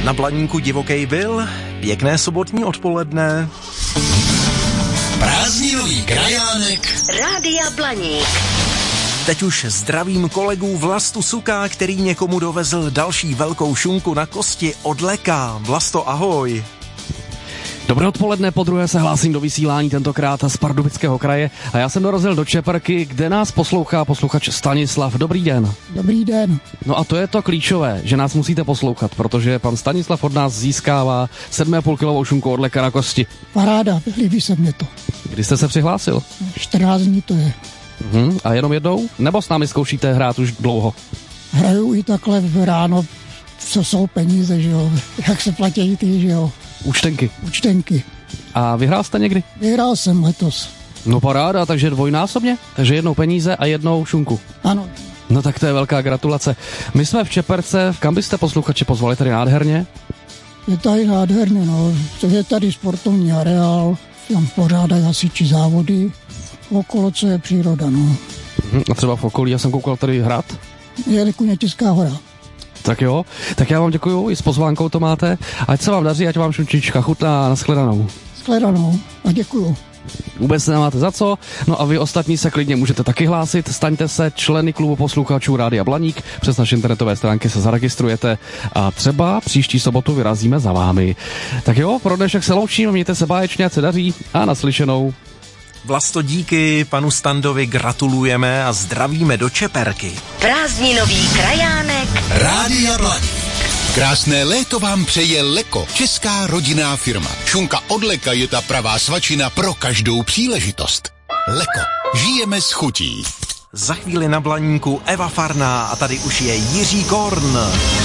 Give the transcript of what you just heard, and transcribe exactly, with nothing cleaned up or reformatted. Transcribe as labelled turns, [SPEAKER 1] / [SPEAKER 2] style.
[SPEAKER 1] Na Blaníku divokej byl, pěkné sobotní odpoledne.
[SPEAKER 2] Prázdninový krajánek
[SPEAKER 3] Rádia Blaník.
[SPEAKER 1] Teď už zdravím kolegu Vlastu Suka, který někomu dovezl další velkou šunku na kosti od Leka. Vlasto, ahoj.
[SPEAKER 4] Dobré odpoledne, po druhé se hlásím do vysílání, tentokrát z Pardubického kraje. A já jsem dorazil do Čeperky, kde nás poslouchá posluchač Stanislav. Dobrý den.
[SPEAKER 5] Dobrý den.
[SPEAKER 4] No a to je to klíčové, že nás musíte poslouchat, protože pan Stanislav od nás získává sedm a půl kilovou šunku od Leka na kosti.
[SPEAKER 5] Paráda, líbí se mě to.
[SPEAKER 4] Kdy jste se přihlásil?
[SPEAKER 5] čtrnáct dní to je.
[SPEAKER 4] Mhm, a jenom jednou? Nebo s námi zkoušíte hrát už dlouho?
[SPEAKER 5] Hraju i takhle ráno, co jsou peníze, že jo, jak se platí ty, že jo.
[SPEAKER 4] Účtenky.
[SPEAKER 5] Účtenky.
[SPEAKER 4] A vyhrál jste někdy?
[SPEAKER 5] Vyhrál jsem letos.
[SPEAKER 4] No paráda, takže dvojnásobně? Takže jednou peníze a jednou šunku.
[SPEAKER 5] Ano.
[SPEAKER 4] No tak to je velká gratulace. My jsme v Čeperce, kam byste posluchače pozvali tady nádherně?
[SPEAKER 5] Je tady nádherně, no. Je tady sportovní areál, tam pořádají hasiči závody, okolo co je příroda, no.
[SPEAKER 4] Mhm, a třeba v okolí, já jsem koukal tady hrad.
[SPEAKER 5] Je Kunětická hora.
[SPEAKER 4] Tak jo, tak já vám děkuju, i s pozvánkou to máte. Ať se vám daří, ať vám šunčička chutná, nashledanou.
[SPEAKER 5] Shledanou a děkuju.
[SPEAKER 4] Vůbec nemáte za co, no a vy ostatní se klidně můžete taky hlásit, staňte se členy klubu posluchačů Rádia Blaník, přes naše internetové stránky se zaregistrujete a třeba příští sobotu vyrazíme za vámi. Tak jo, pro dnešek se loučím, mějte se báječně, ať se daří a naslyšenou.
[SPEAKER 1] Vlasto, díky, panu Standovi gratulujeme a zdravíme do Čeperky.
[SPEAKER 3] Prázdninový krajánek
[SPEAKER 2] Rádia Blaník. Krásné léto vám přeje Leko, česká rodinná firma. Šunka od Leka je ta pravá svačina pro každou příležitost. Leko, žijeme s chutí.
[SPEAKER 1] Za chvíli na Blaníku Eva Farná a tady už je Jiří Korn.